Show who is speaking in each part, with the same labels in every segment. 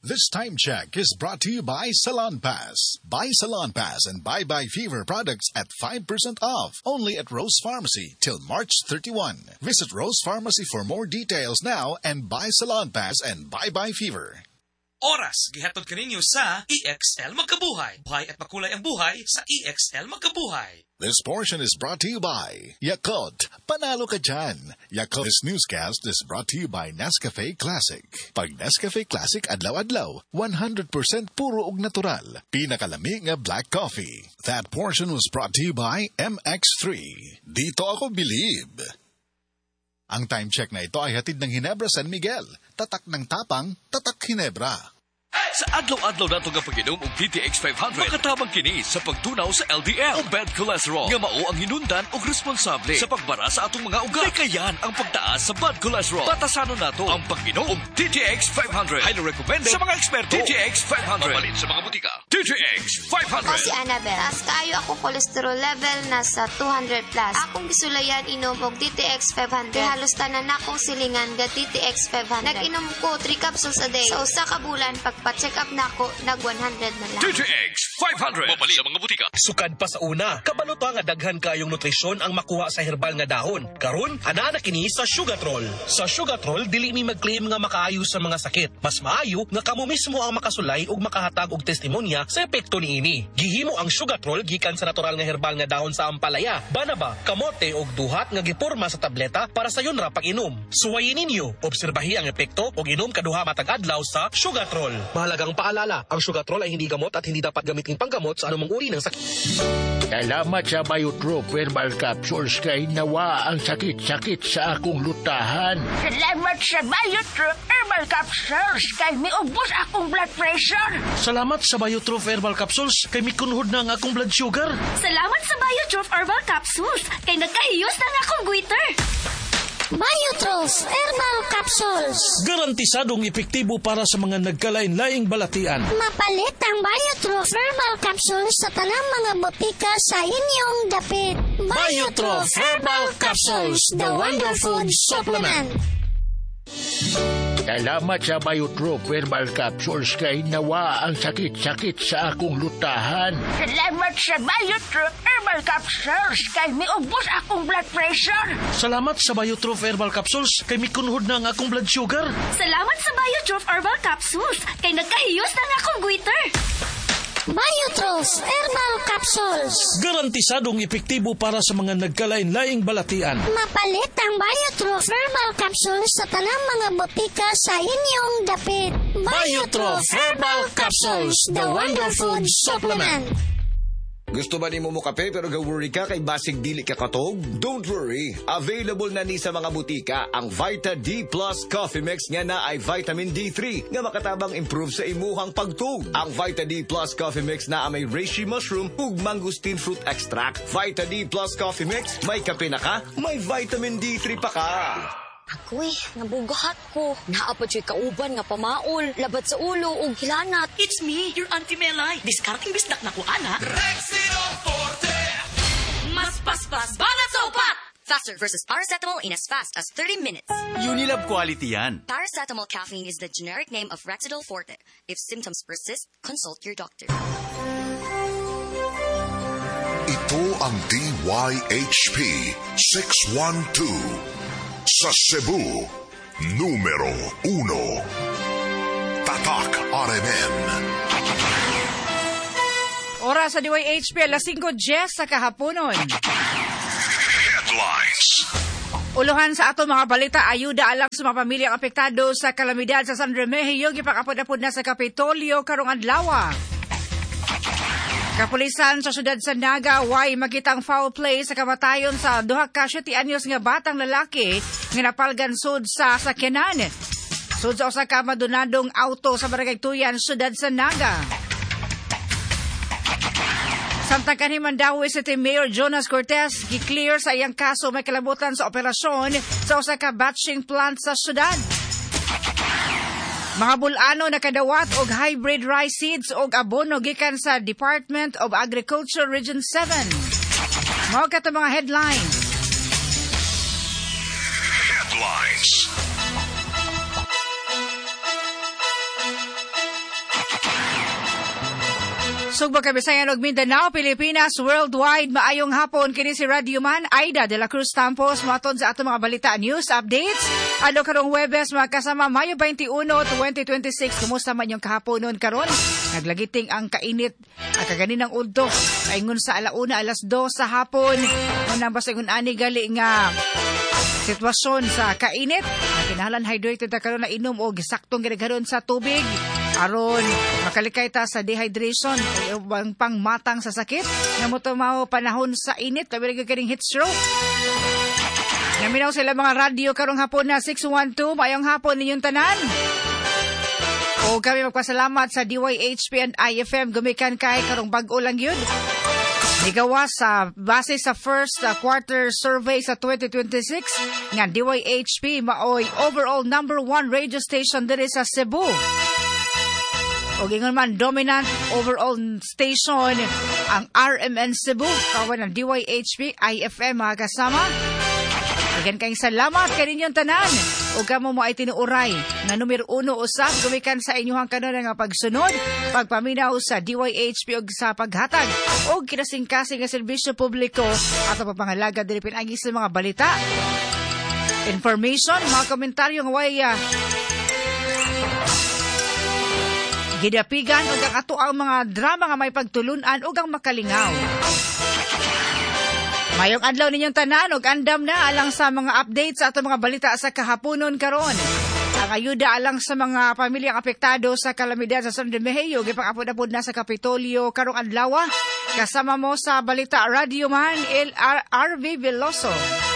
Speaker 1: This time check is brought to you by Salon Pass. Buy Salon Pass and Bye Fever products at 5% off. Only at Rose Pharmacy till March 31. Visit Rose Pharmacy for more details now and buy Salon Pass and Bye Fever.
Speaker 2: Oras, gihatod kaninyo sa EXL Magkabuhay. Buhay at makulay ang buhay sa EXL Magkabuhay.
Speaker 1: This portion is brought to you by Yakult. Panalo ka dyan. Yakult. This newscast is brought to you by Nescafe Classic. Pag Nescafe Classic adlaw-adlaw, 100% puro ug natural. Pinakalami nga black coffee. That portion was brought to you by MX3. Dito ako believe. Ang time check na ito ay hatid ng Ginebra San Miguel. Tatak ng tapang, tatak Ginebra.
Speaker 3: Sa adlaw-adlaw nato nga pag-inom og TTX 500, makatabang kini sa pagtunaw sa LDL o bad cholesterol nga mao ang hinundan og responsable sa pagbara sa atong mga ugat. Kayan ang pagtaas sa bad cholesterol. Batasanon nato ang pag-inom og TTX 500. Highly recommended sa mga eksperto. TTX 500. Mapalit sa mga butika. TTX 500.
Speaker 4: Ako si Annabelle. As kaayo ako cholesterol level nasa 200+. Akong gisulayan inom og TTX 500. Kay halos tanan akong silingan ga TTX 500. Nag-inom ko 3 capsules a day. Sa usa ka bulan pagpa-check up na ako, nag-100 na lang.
Speaker 3: TTX 500. Mapalit sa mga butika.
Speaker 5: Sukad pa sa una, kabalo nga daghan kayong nutrisyon ang makuha sa herbal nga dahon. Karon, ana na kini sa Sugatrol. Sa Sugatrol, dili mi mag-claim nga makaayo sa mga sakit. Mas maayo nga kamo mismo ang makasulay ug makahatag og testimonya sa epekto niini. Gihimo ang Sugatrol gikan sa natural nga herbal nga dahon sa ampalaya, banaba, kamote ug duhat nga giporma sa tableta para sa yun ra pag-inom. Suwayin ninyo, obserbahi ang epekto ug inom kaduha matag adlaw sa Sugatrol. Mahalagang paalala, ang Sugatrol ay hindi gamot at hindi dapat gamitin panggamot sa anumang uri ng sakit.
Speaker 6: Salamat sa Biotrop Herbal Capsules kay nawa ang sakit-sakit sa akong lutahan.
Speaker 7: Salamat sa Biotrop Herbal Capsules kay miubos akong blood pressure.
Speaker 5: Salamat sa Biotrop Herbal Capsules kay mikunhod na ang akong blood sugar.
Speaker 7: Salamat sa Biotrop Herbal Capsules kay nagkahiyos na nga akong goiter.
Speaker 8: Biotros Herbal Capsules.
Speaker 5: Garantisadong epektibo para sa mga nagkalain-laing balatian.
Speaker 8: Mapalit ang Biotros Herbal Capsules sa tanang mga botika sa inyong dapit.
Speaker 5: Biotros Herbal Capsules, the Wonder Food Supplement.
Speaker 6: Salamat sa Biotrop Herbal Capsules kay nawa ang sakit-sakit sa akong lutahan.
Speaker 7: Salamat sa Biotrop Herbal Capsules kay miubos akong blood pressure.
Speaker 5: Salamat sa Biotrop Herbal Capsules kay mikunhod na ang akong blood sugar.
Speaker 7: Salamat sa Biotrop Herbal Capsules kay nagkahiyos na nga akong goiter.
Speaker 8: Biotros Herbal Capsules.
Speaker 5: Garantisadong epektibo para sa mga nagkalain-laing balatian.
Speaker 8: Mapalit ang Biotros Herbal Capsules sa tanang mga botika sa inyong dapit.
Speaker 5: Biotros Herbal Capsules, the Wonder Food Supplement.
Speaker 9: Gusto ba ni mo kape pero ga-worry ka kay basig dili ka katog? Don't worry. Available na ni sa mga butika ang Vita D Plus Coffee Mix nga na ay vitamin D3 nga makatabang improve sa imuhang pagtug. Ang Vita D Plus Coffee Mix na may reishi mushroom ug mangosteen fruit extract. Vita D Plus Coffee Mix, may kape na ka, may vitamin D3 pa ka.
Speaker 10: Agoy, nabugahat ko. Naapad siya kauban nga pamaol, labat sa ulo ug hilanat.
Speaker 2: It's me, your Auntie Melay. Discarding bisdak na ko, ana.
Speaker 3: Rexino Forte.
Speaker 10: Mas paspas, banat sa upat! Faster versus paracetamol in as fast as 30 minutes.
Speaker 11: Unilab quality yan.
Speaker 10: Paracetamol caffeine is the generic name of Rexidol Forte. If symptoms persist, consult your doctor.
Speaker 12: Ito ang DYHP 612. Sa Cebu, numero 1. Tatak RMN.
Speaker 13: Oras sa DYHP, alas 5:10 sa kahaponon.
Speaker 12: Headlines.
Speaker 13: Uluhan sa ato mga balita, ayuda alang sa mga pamilyang apektado sa kalamidad sa San Remigio, gipag-apod-apod na sa Kapitolyo karong adlaw. Kapulisan sa syudad sa Naga, way makitang foul play sa kamatayon sa duha ka 7 anyos nga batang lalaki nga napalgan sud sa sakyanan. Sud sa usa ka madunadong auto sa Barangay Tuyan, syudad sa Naga. Samtang kanhi Mandawi City Mayor Jonas Cortez gi-clear sa iyang kaso may kalabutan sa operasyon sa usa ka batching plant sa syudad. Mga bulano nakadawat og hybrid rice seeds og abono gikan sa Department of Agriculture Region 7. Mao kato mga headlines. Sugbo Kabisayan ug Mindanao, Pilipinas, worldwide, maayong hapon kini si Radio Man Aida de la Cruz Tampos maton sa ato mga balita news updates. Ano karong Huwebes mga kasama Mayo 21, 2026. Kumusta man yung kahaponon karon? Naglagiting ang kainit kaganinang udto paingon sa alauna alas 2 sa hapon. Unang basingon ani gali nga sitwasyon sa kainit. Kinahanglan hydrated ta karon na inom og saktong ginagaron sa tubig aron makalikay ta sa dehydration o pangmatang sa sakit nga motumaw panahon sa init labi ra kining heat stroke. Naminaw sila mga radio karong hapon na 612 mayong hapon ninyong tanan. O kami magpasalamat sa DYHP and IFM gumikan kay karong bag-o lang yun. Nigawas sa base sa first quarter survey sa 2026 nga DYHP maoy overall number 1 radio station diri sa Cebu. O gingon man dominant overall station ang RMN Cebu kawan ng DYHP IFM mga kasama. Again kayong salamat kaninyong tanan. O kamo mo ay tinuuray na numero 1 usab gumikan sa inyong kanon nga pagsunod, pagpaminaw sa DYHP o sa paghatag o kinasingkasing nga serbisyo publiko at papangalaga dili pinagi sa mga balita, information, mga komentaryo nga way gidapigan o ang ato ang mga drama nga may pagtulunan o ang makalingaw. Mayong adlaw ninyong tanan og andam na alang sa mga updates sa ato mga balita sa kahaponon karon. Ang ayuda alang sa mga pamilyang apektado sa kalamidad sa San Remigio gipang-apod-apod na sa Kapitolyo karong adlaw. Kasama mo sa balita Radio Man RV Veloso.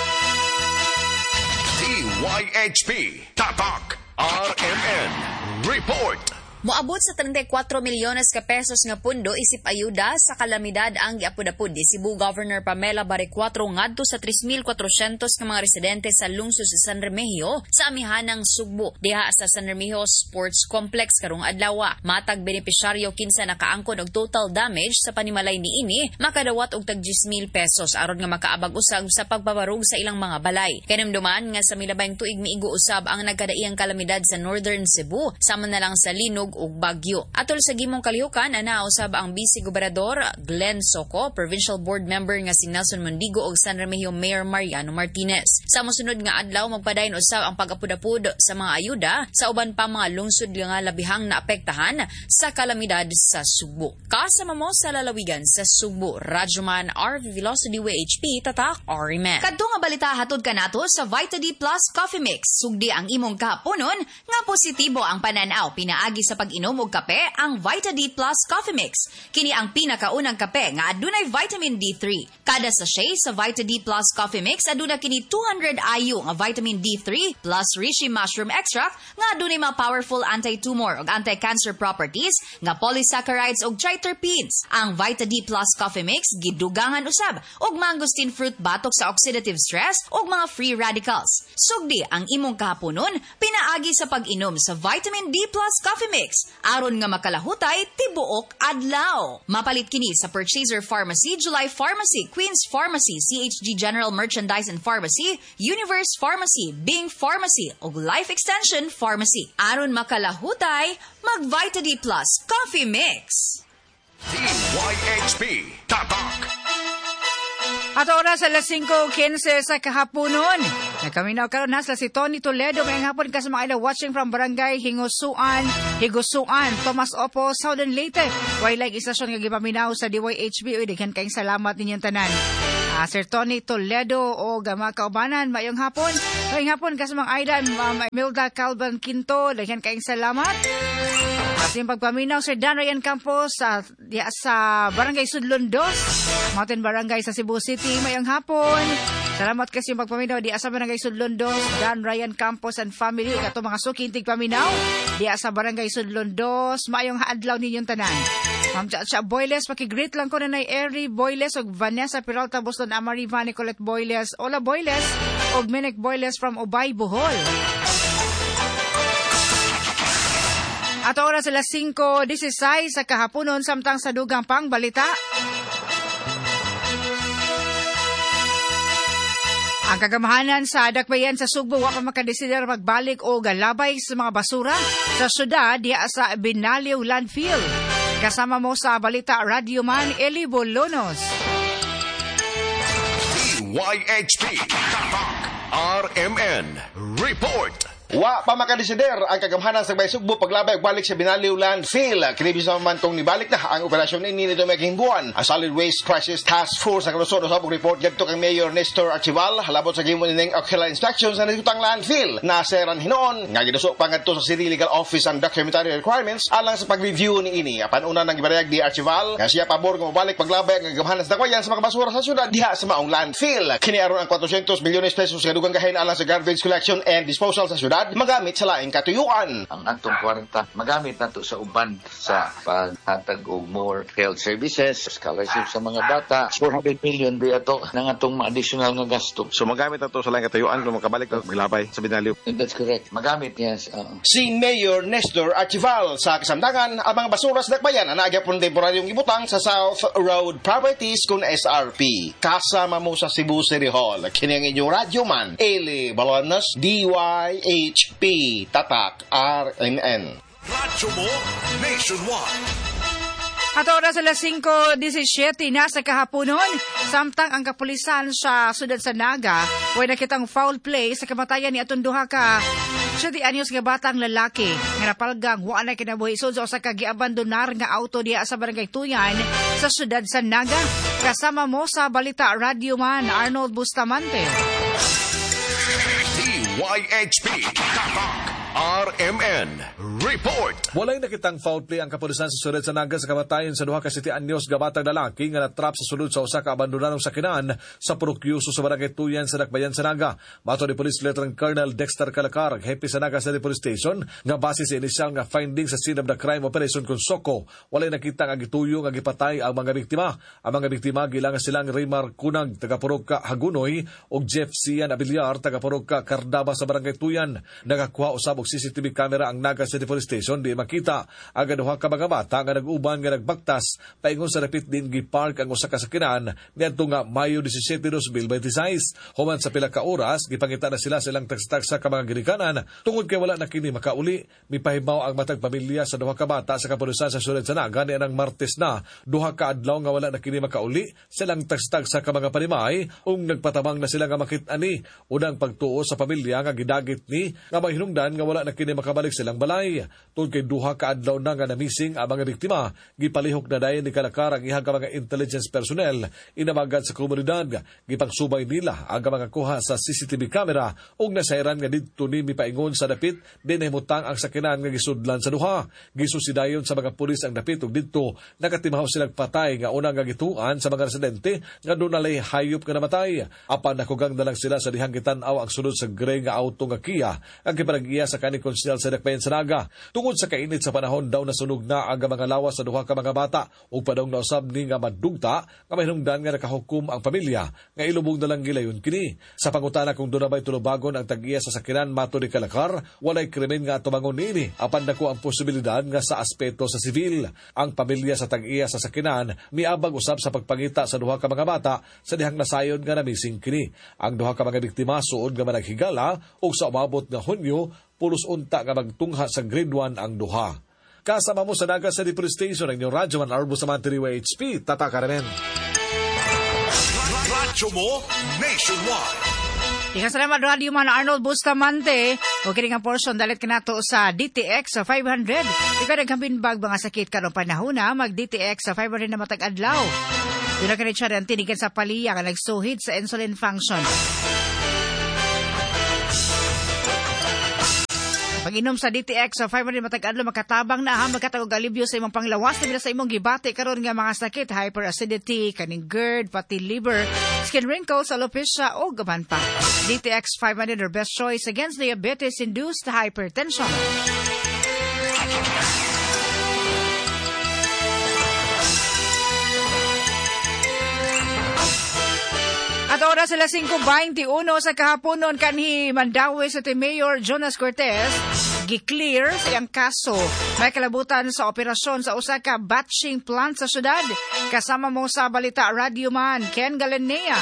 Speaker 12: DYHP Tatak RMN Report.
Speaker 14: Moabot sa 34 milyones ka pesos nga pundo isip ayuda sa kalamidad ang giapod-apod di Cebu Governor Pamela Baricuatro ngadto sa 3,400 ka mga residente sa lungsod sa San Remigio sa amihanang Sugbo diha sa San Remigio Sports Complex karong adlaw. Matag benepisyaryo kinsa nakaangkon og total damage sa panimalay niini makadawat og tag 10,000 pesos aron nga makaabag usab sa pagbabarug sa ilang mga balay. Kanimduman nga sa milabayng tuig miigo usab ang nagkadaiyang kalamidad sa Northern Cebu sama na lang sa linog ug bagyo. Atol sa gimong kalihukan ana usab ang Vice Gobernador Glenn Soco, Provincial Board Member nga si Nelson Mondigo ug San Remigio Mayor Mariano Martinez. Sa mosunod nga adlaw magpadayon usab ang pag-apod-apod sa mga ayuda sa uban pa mga lungsod nga labihang naapektahan sa kalamidad sa Sugbo. Kasama mo sa lalawigan sa Sugbo, Radyoman RV Veloso DYHP Tatak RMN.
Speaker 15: Kadto nga balita hatod kanato sa Vita D Plus Coffee Mix. Sugdi ang imong kahaponon nga positibo ang pananaw pinaagi sa pag-inom og kape ang Vita D Plus Coffee Mix. Kini ang pinakaunang kape nga adunay vitamin D3. Kada sachet sa Vita D Plus Coffee Mix aduna kini 200 IU nga vitamin D3 plus reishi mushroom extract nga adunay mga powerful anti-tumor ug anti-cancer properties nga polysaccharides ug triterpenes. Ang Vita D Plus Coffee Mix gidugangan usab og mangosteen fruit batok sa oxidative stress ug mga free radicals. Sugdi ang imong kahaponon pinaagi sa pag-inom sa Vitamin D Plus Coffee Mix aron nga makalahutay tibuok adlaw. Mapalit kini sa Purchaser Pharmacy, July Pharmacy, Queen's Pharmacy, CHG General Merchandise and Pharmacy, Universe Pharmacy, Bing Pharmacy ug Life Extension Pharmacy. Aron makalahutay, mag Vita D Plus Coffee Mix.
Speaker 12: DYHP Tatak.
Speaker 13: At oras sa alas 5:15 sa kahaponon. Nagkaminaw karon na si Tony Toledo ngayong hapon kasama kayo watching from Barangay Higusuan, Tomas Opo, Southern Leyte. Waylag istasyon nga gipaminaw sa DYHP. Uy, daghan kayong salamat ninyong tanan. Sir Tony Toledo o mga kaubanan, mayong hapon. Ngayong hapon kasama Aida, Milda Calvan Quinto, daghan kayong salamat. At yung pagpaminaw si Dan Ryan Campos sa Barangay Sudlon 2, Mountain Barangay sa Cebu City, mayong hapon. Salamat kasi yung pagpaminaw di sa Barangay Sudlon 2, Dan Ryan Campos and family. Ito mga sukintig paminaw di sa Barangay Sudlon 2, mayong adlaw ninyong tanan. Ma'am Chacha Boyles, pakigreet lang ko na Eri Boyles o Vanessa Peralta Boston Amari Vani Colette Boyles, Ola Boyles o Minek Boyles from Ubay, Bohol. At oras alas 5:16 sa kahaponon samtang sa dugang pang balita. Ang kagamahanan sa dakbayan sa Sugbo wa pa makadesider magbalik o galabay sa mga basura sa syudad diha sa Binaliw Landfill. Kasama mo sa Balita Radio Man, Eli Bolonos.
Speaker 12: DYHP Tapak RMN Report.
Speaker 16: Wa pa makadesider ang kagamhanan sa Baysugbo paglabay og balik sa Binaliw Landfill. Kini bisan man tong nibalik na ang operasyon ini nito making buwan. Ang Solid Waste Crisis Task Force ang kalusod usab og report gadto kang Mayor Nestor Archival halabot sa gimon ning ocular inspections sa nasutang landfill. Naseran hinuon nga gidusok pa ngadto sa City Legal Office ang documentary requirements alang sa pag-review ni ini. Apan una nang gibarayag di Archival nga siya pabor nga mobalik paglabay ang kagamhanan sa dakwayan sa mga basura sa syudad diha sa maong landfill. Kini aron ang 400 milyones pesos nga dugang gahin alang sa garbage collection and disposal sa syudad magamit sa laing katuyuan.
Speaker 17: Ang atong 40 magamit nato sa uban sa paghatag og more health services, scholarship sa mga bata. 400 million di ato nang atong additional nga gasto.
Speaker 16: So magamit nato sa laing katuyuan kung makabalik og maglabay sa Binaliw.
Speaker 17: That's correct. Magamit yes.
Speaker 16: Si Mayor Nestor Archival sa kasamtangan ang mga basura sa dakbayan na nagyapon temporaryong ibutang sa South Road Properties kun SRP. Kasama mo sa Cebu City Hall. Kini ang inyong radyo man, Eli Balones, DYHP Tatak RMN.
Speaker 12: Radyo mo nationwide.
Speaker 13: At oras alas 5:17 na sa kahaponon, samtang ang kapulisan sa sudad sa Naga, way nakitang foul play sa kamatayan ni atong duha ka 7 anyos nga batang lalaki nga napalgang wa na kinabuhi sud sa usa ka giabandonar nga auto diha sa Barangay Tuyan sa sudad sa Naga. Kasama mo sa Balita Radio Man, Arnold Bustamante.
Speaker 12: DYHP Tapak RMN Report.
Speaker 18: Walay nakitang foul play ang kapulisan sa sudad sa Naga sa kamatayon sa duha ka 7 anyos nga batang lalaki nga natrap sa sulod sa usa ka abandonadong sakinan sa Purok-Yuso sa Barangay Tuyan sa Dakbayan sa Naga. Mato ni Police Lieutenant Colonel Dexter Calacar, hepe sa Naga City Police Station, nga base sa inisyal nga finding sa scene of the crime operation kung Soko, walay nakita nga gituyo nga gipatay ang mga biktima. Ang mga biktima gilang silang Raymar Kunag taga Purok Hagunoy ug Jeff Sian Abiliar taga Purok Cardaba sa Barangay Tuyan. Nagakuha usab og CCTV camera ang Naga City Police Station di makita ang duha ka mga bata nga nag-uban nga nagbaktas paingon sa rapid din gipark ang usa ka sakinan niadto nga Mayo 17, 2026. Human sa pila ka oras gipangita na sila silang tagsa ka mga ginikanan tungod kay wala na kini makauli. Mipahibaw ang matag pamilya sa duha ka bata sa kapulisan sa sudad sa Naga ni anang Martes na duha ka adlaw nga wala na kini makauli silang tagsa ka mga panimay ug nagpatabang na sila nga makit-ani unang pagtuo sa pamilya nga gidagit ni nga mahinungdan nga wala na kini makabalik silang balay. Tungod kay duha ka adlaw na nga namising ang mga biktima, gipalihok na dayon ni Calacar ang ihang mga intelligence personnel inamagan sa komunidad. Gipangsubay nila ang mga kuha sa CCTV camera ug nasayran nga didto ni mipaingon sa dapit dinahimutang ang sakinan nga gisudlan sa duha. Gisusidayon sa mga pulis ang dapit ug didto nakatimahaw silang patay nga unang nga gituan sa mga residente nga dunalay hayop nga namatay. Apan nakugang na lang sila sa dihang gitan-aw ang sulod sa gray nga auto nga Kia ang gipanag-iya sa kani konsyal sa Dakbayan sa Naga. Tungod sa kainit sa panahon daw nasunog na ang mga lawas sa duha ka mga bata ug padong nausab ni nga madugta nga mahinungdan nga nakahukom ang pamilya nga ilubog na lang gilayon kini. Sa pangutana kung doon na ba'y tulubagon ang tag-iya sa sakinan mato ni Calacar, walay krimen nga tumangon nini apan dako ang posibilidad nga sa aspeto sa sivil. Ang pamilya sa tag-iya sa sakinan miabag usab sa pagpangita sa duha ka mga bata sa dihang nasayon nga namising kini. Ang duha ka mga biktima suod nga managhigala ug sa umabot nga Hunyo pulos unta nga magtungha sa grade 1 ang duha. Kasama mo sa Naga City Police Station ang inyong radyo man Arbo sa Mantiri HP Tatak RMN.
Speaker 12: Radyo mo nationwide.
Speaker 13: Salamat Radio Man Arnold Bustamante. O kini nga portion dalit kanato sa DTX sa 500. Ikaw nagkambinbag mga sakit karong panahon na mag DTX sa 500 na matag adlaw. Duna ka rin siya rin tinigan sa paliya nga nagsuhid sa insulin function. Pag-inom sa DTX sa 500 matag adlaw makatabang na magkatag og alibyo sa imong panglawas na sa imong gibati karon nga mga sakit, hyperacidity, kaning GERD, pati liver, skin wrinkles, alopecia o gaban pa. DTX 500 are best choice against diabetes-induced hypertension. At oras sila 5:21 sa kahaponon kanhi Mandaue City Mayor Jonas Cortez gi-clear sa iyang kaso. May kalabutan sa operasyon sa usa ka batching plant sa syudad. Kasama mo sa Balita Radio Man, Ken Galanea.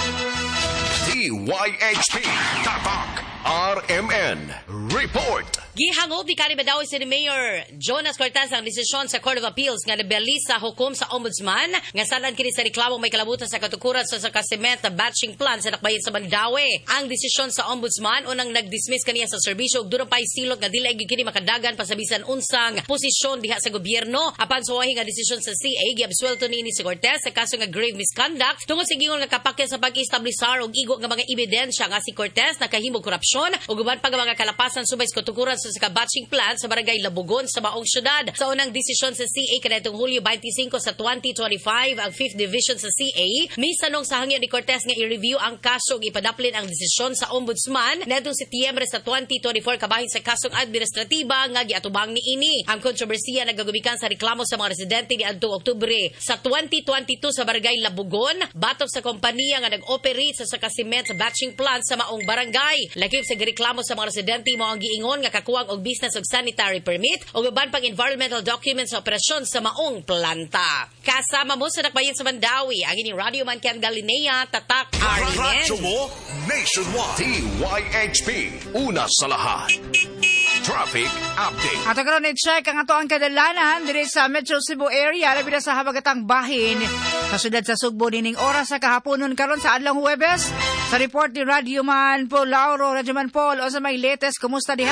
Speaker 12: DYHP Tapak RMN Report.
Speaker 19: Gihangop ni Kani Badawi City Mayor Jonas Cortez ang desisyon sa Court of Appeals nga nabeli sa hukom sa Ombudsman nga salan kini sa reklamong may kalabutan sa katukuran sa cement batching plant sa Dakbayan sa Mandawi. Ang desisyon sa Ombudsman unang nagdismiss kaniya sa serbisyo ug durang pay silot nga dili kini makadagan pasabisan unsang posisyon diha sa gobyerno. Apan suwahi nga desisyon sa CA giabsuelto niini si Cortez sa kaso nga grave misconduct tungod sa giingon nga kapakyan sa pag-establisar og igo nga mga ebidensya nga si Cortez nakahimog korupsyon ug uban pa nga mga kalapasan subay sa katukuran sa batching plant sa barangay Labugon sa maong syudad. Sa unang desisyon sa CA kanatong Hulyo 25 sa 2025 ang 5th Division sa CA misanong sa hangyo ni Cortez nga i-review ang kaso ug ipadaplin ang desisyon sa Ombudsman nadtong Setyembre sa 2024 kabahin sa kasong administratiba nga giatubang niini. Ang kontrobersiya nagagumikan sa reklamo sa mga residente niadtong Oktubre sa 2022 sa barangay Labugon batok sa kompanya nga nag-operate sa cement batching plant sa maong barangay. Lakip sa reklamo sa mga residente mao ang giingon nga kakuwang og business ug sanitary permit o uban pang environmental documents sa operasyon sa maong planta. Kasama mo sa Dakbayan sa Mandawi ang ining Radio Man Ken Galinea Tatak RMN.
Speaker 12: Radyo mo nationwide. DYHP. Una sa lahat. Traffic update.
Speaker 13: At karon i-check ang ato ang kadalanan diri sa Metro Cebu area labi na sa habagatang bahin sa siyudad sa Sugbo nining oras sa kahaponon karon sa adlong Huwebes. Sa report ni Radio Man Paul Lauro, Radio Man Paul, o sa may latest, kumusta diha?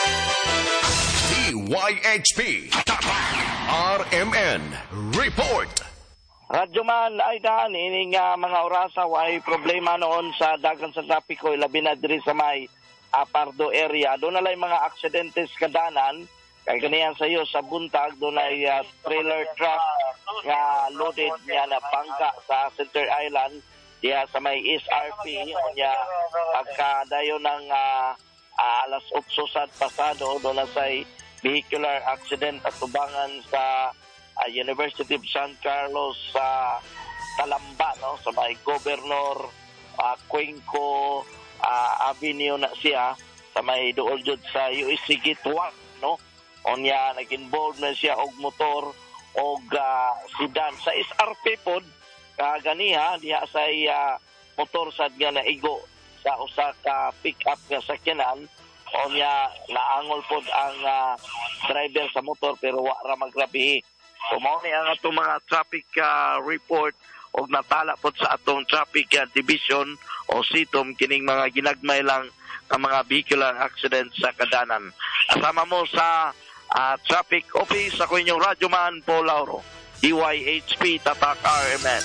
Speaker 12: DYHP. RMN. Report.
Speaker 20: Radyo Man, ay daan, ining mga orasa, ay problema noon sa dagan sa trapiko, labi na diri sa may Pardo area. Doon na lang mga aksidentes kadanan, kaya kaniyan sa iyo sa buntag, doon ay trailer truck nga loaded niya na bangka sa Center Island, diya sa may SRP, niya pagkadayo ng alas 8 sa pasado, doon na say vehicular accident at tubangan sa University of San Carlos sa Talamba, no? Sa may Governor Cuenco Avenue na siya, sa may dool jud sa USC Gate 1, no? Onya nag-involve na siya og motor og sedan sa SRP pod kaganiha diha sa motor sad nga naigo sa usa ka pick-up nga sakyanan. Onya naangol pod ang driver sa motor pero wa ra magrabihi. Mao ni ang atong mga traffic report og natala pod sa atong traffic division o SITOM kining mga ginagmay lang ang mga vehicular accidents sa kadanan. Asama mo sa traffic office ako inyong Radyo Man Paul Lauro, DYHP Tatak RMN.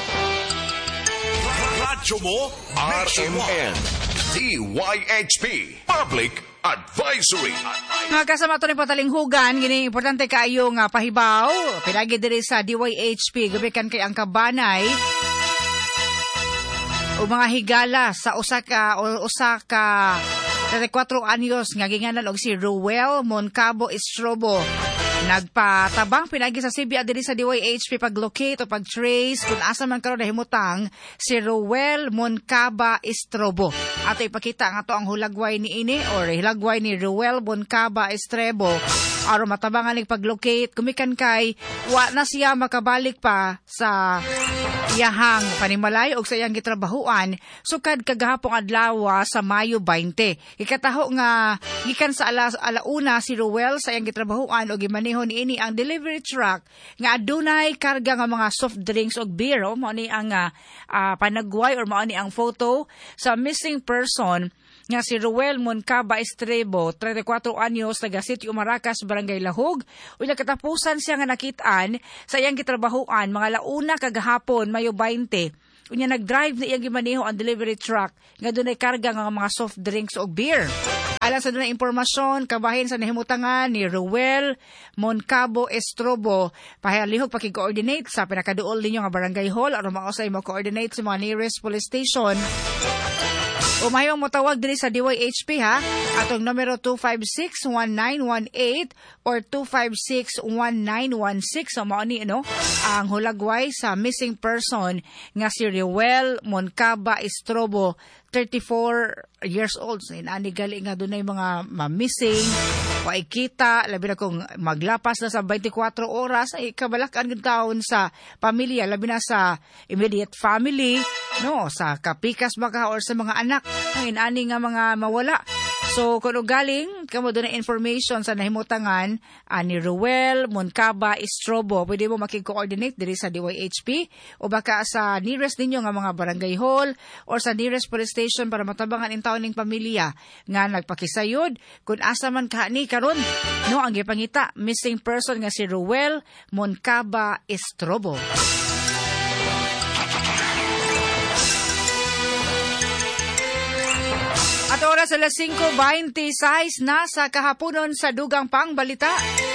Speaker 12: Radyo mo RMN. DYHP Public Advisory.
Speaker 13: Mga kasama ito ni Patalinghugan, gini importante kayo nga pahibaw, pinagi diri sa DYHP, gabikan kay ang kabanay, o mga higala sa usa ka 34 anyos nga ginganan og si Ruel Moncabo Estrobo. Nagpatabang pinagi sa CBA diri sa DYHP pag-locate o pag-trace kung asa man karon nahimutang si Ruel Moncaba Estrobo. Ato ipakita ang ato ang hulagway ni ini or hulagway ni Ruel Moncaba Estrobo. Aron matabangan ning pag-locate kumikan kay wa na siya makabalik pa sa iyahang panimalay og sa iyang gitrabahuan sukad kagahapong adlaw sa Mayo 20. Ikataho nga gikan sa alauna si Ruel sa iyang gitrabahuan og gimaneho niini ang delivery truck nga adunay karga nga mga soft drinks og beer. Mao ni ang panagway or mao ni ang photo sa missing person nga si Ruel Moncaba Estrebo, 34 anyos, taga Sitio Maracas, Barangay Lahog. Unya katapusan siya nga nakitaan sa iyang gitrabahuan mga launa kagahapon Mayo 20. Unya nag-drive na iyang gimaneho ang delivery truck nga dunay karga nga mga soft drinks o beer. Alang sa dunay impormasyon, kabahin sa nahimutangan ni Ruel Moncabo Estrobo, pahalihog pakig-coordinate sa pinakaduol ninyo nga barangay hall aron mausay mo coordinate sa mga nearest police station. Umayong mo tawag diri sa DYHP ha. Atong numero 256-1918 or 256-1916. So mao ni ang hulagway sa missing person nga si Ruel Moncaba Estrobo, 34 years old. So, inani gali nga dunay mga missing, waikita, labi na kung maglapas na sa 24 oras, ay kabalakan ng taon sa pamilya, labi na sa immediate family, no, sa kapikas baka or sa mga anak, ang inani nga mga mawala. So, kung galing, kamo doon na information sa nahimutangan ni Ruel, Moncaba, Istrobo, pwede mo makikoordinate diri sa DYHP o baka sa nearest ninyo nga mga barangay hall or sa nearest police station para matabangan in taon ning pamilya nga nagpakisayod kung asa man kahani karon no ang gipangita missing person nga si Ruel, Moncaba, Istrobo. At oras alas 5:26 na sa kahaponon sa Dugang Pangbalita.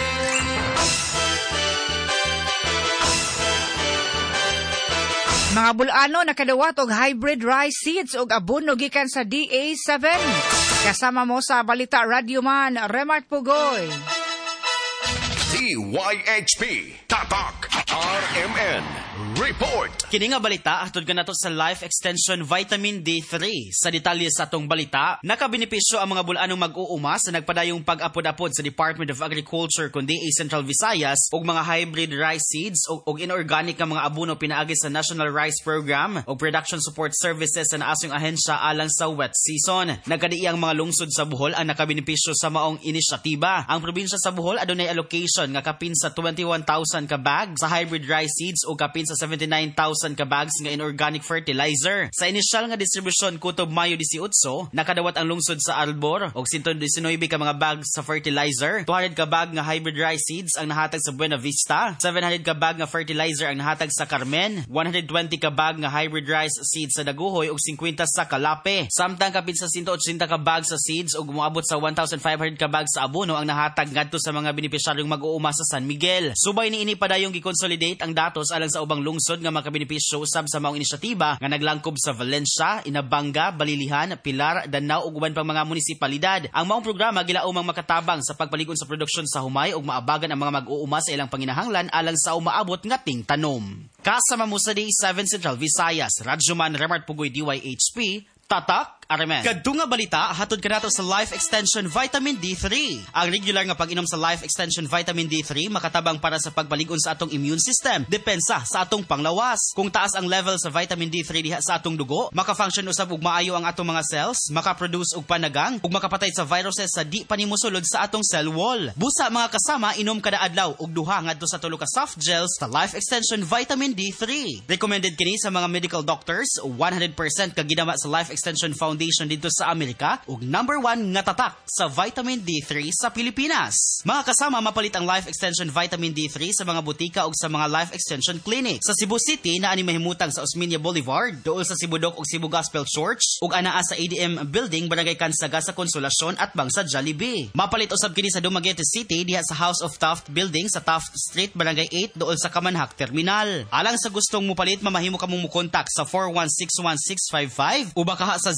Speaker 13: Mga bulano nakadawat og hybrid rice seeds og abono gikan sa DA7. Kasama mo sa Balita Radio Man, Remart Pugoy.
Speaker 12: DYHP Tatak RMN Report.
Speaker 11: Kini nga balita atod kanato sa Life Extension Vitamin D3. Sa detalye sa atong balita, nakabenepisyo ang mga bulanong mag-uuma sa nagpadayong pag-apod-apod sa Department of Agriculture kundi Central Visayas og mga hybrid rice seeds og inorganic nga mga abono pinaagi sa National Rice Program og Production Support Services sa naasong ahensya alang sa wet season. Nagkadiiyang mga lungsod sa Bohol ang nakabenepisyo sa maong inisyatiba. Ang probinsya sa Bohol adunay allocation nga kapin sa 21,000 ka bags sa hybrid rice seeds o kapin sa 79,000 ka bags nga inorganic fertilizer. Sa inisyal nga distribusyon kutob Mayo 18, nakadawat ang lungsod sa Albor og 119 ka mga bags sa fertilizer, 200 ka bag nga hybrid rice seeds ang nahatag sa Buena Vista, 700 ka bag nga fertilizer ang nahatag sa Carmen, 120 ka bag nga hybrid rice seeds sa Daguhoy ug 50 sa Calape. Samtang kapin sa 180 ka bag sa seeds ug moabot sa 1,500 ka bag sa abono ang nahatag ngadto sa mga benepisyaryong mag-uuma sa San Miguel. Subay niini padayong gi-consolidate ang datos alang sa ubang lungsod nga makabenepisyo usab sa maong inisyatiba nga naglangkob sa Valencia, Inabanga, Balilihan, Pilar, Danao ug uban pang mga munisipalidad. Ang maong programa gilaumang makatabang sa pagpaligon sa produksyon sa humay ug maabagan ang mga mag-uuma sa ilang panginahanglan alang sa umaabot nga tingtanom. Kasama mo sa D7 Central Visayas, Radyoman Remart Pugoy DYHP, Tatak RMN. Kadto nga balita hatod kanato sa Life Extension Vitamin D3. Ang regular nga pag-inom sa Life Extension Vitamin D3 makatabang para sa pagbalig-on sa atong immune system, depensa sa atong panglawas. Kung taas ang level sa Vitamin D3 diha sa atong dugo, maka-function usab ug maayo ang atong mga cells, maka-produce og panagang ug makapatay sa viruses sa di panimusulod sa atong cell wall. Busa mga kasama, inom kada adlaw og duha ngadto sa 3 ka soft gels sa Life Extension Vitamin D3. Recommended kini sa mga medical doctors, 100% kagidama sa Life Extension Foundation dito sa Amerika ug number 1 nga tatak sa Vitamin D3 sa Pilipinas. Mga kasama, mapalit ang Life Extension Vitamin D3 sa mga butika ug sa mga Life Extension Clinic. Sa Cebu City na ani mahimutang sa Osmeña Boulevard, duol sa Cebudok ug Cebu Gospel Church ug anaa sa ADM Building, Barangay Kansaga sa Konsolasyon at bangsa Jollibee. Mapalit usab kini sa Dumaguete City diha sa House of Taft Building sa Taft Street, Barangay 8 duol sa Kamanhak Terminal. Alang sa gustong mupalit, mamahimo ka mong mukontak sa 4161655 o baka sa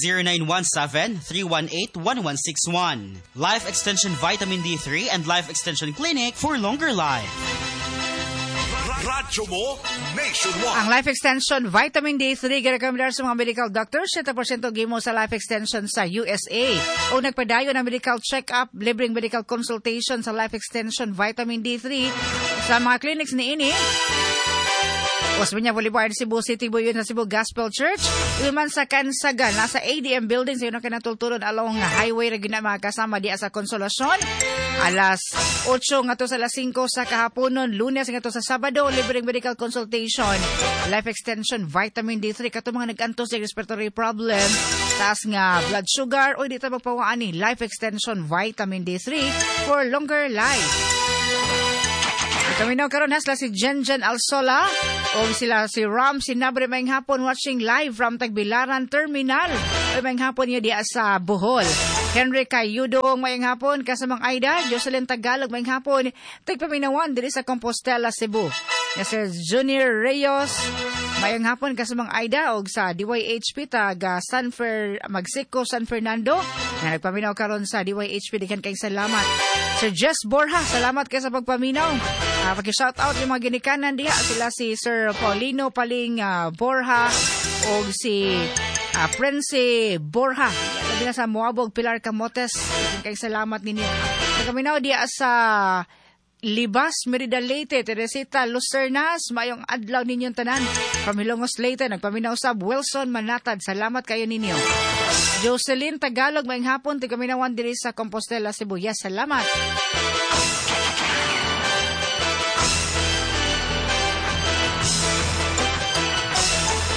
Speaker 11: 0917-318-1161. Life Extension Vitamin D3 and Life Extension Clinic for longer life.
Speaker 12: Radyo mo nationwide.
Speaker 13: Ang Life Extension Vitamin D3 ginagamit sa mga medical doctors. 7% gimo sa Life Extension sa USA. O nagpadayo na medical check-up, libreng medical consultation sa Life Extension Vitamin D3 sa mga clinics ni ini. Osmeña Boulevard, Cebu City, Buyon sa Cebu Gospel Church. Iman sa Kansaga, nasa ADM Building sa yun ang kinatulturon along highway na ginamang kasama di sa Konsolasyon. Alas 8 nga to sa alas 5 sa kahaponon, Lunes nga to sa Sabado, libreng medical consultation. Life Extension Vitamin D3, kato mga nag-antos yung respiratory problem, taas nga blood sugar, o dito magpawaan ni Life Extension Vitamin D3 for longer life. Kami na karon hasla si Jenjen Alsola o sila si Ram Sinabre mayang hapon watching live from Tagbilaran Terminal. Mayang hapon niya diya sa Bohol. Henry Cayudong mayang hapon kasamang Aida, Jocelyn Tagalog mayang hapon tagpaminawan diri sa Compostela, Cebu. Ya Sir Junior Reyes mayang hapon kasamang Aida og sa DYHP taga Magsiko, San Fernando na nagpaminaw karon sa DYHP. Dikan kay salamat. Sir Jess Borja, salamat kayo sa pagpaminaw. Pag-shout out yung mga ginikanan diha, sila si Sir Paulino Paling Borja o si Prince Borja. Sabi na sa Moabog Pilar Camotes. Kay salamat ninyo. Nagpaminaw diha sa Libas, Merida Leyte, Teresita Lucernas, mayong adlaw ninyong tanan. From Hilongos Leyte, nagpaminausab Wilson Manatad, salamat kayo ninyo. Jocelyn Tagalog, mayong hapon, tigaminawan diri sa Compostela, Sibuyas, salamat.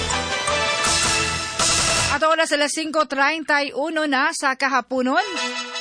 Speaker 13: At oras alas 5:31 na sa kahaponon.